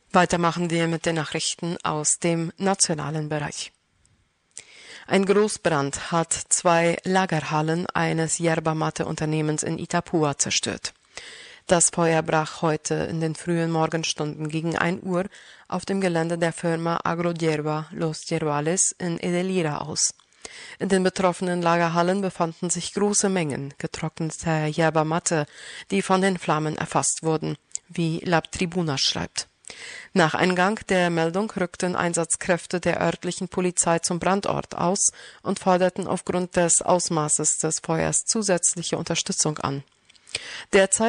Weiter machen wir mit den Nachrichten aus dem nationalen Bereich. Ein Großbrand hat 2 Lagerhallen eines Yerba-Mate-Unternehmens in Itapúa zerstört. Das Feuer brach heute in den frühen Morgenstunden gegen 1 Uhr auf dem Gelände der Firma Agrohierba Los Yerbales in Edelira aus. In den betroffenen Lagerhallen befanden sich große Mengen getrockneter Yerba-Mate, die von den Flammen erfasst wurden, wie La Tribuna schreibt. Nach Eingang der Meldung rückten Einsatzkräfte der örtlichen Polizei zum Brandort aus und forderten aufgrund des Ausmaßes des Feuers zusätzliche Unterstützung an. Derzeit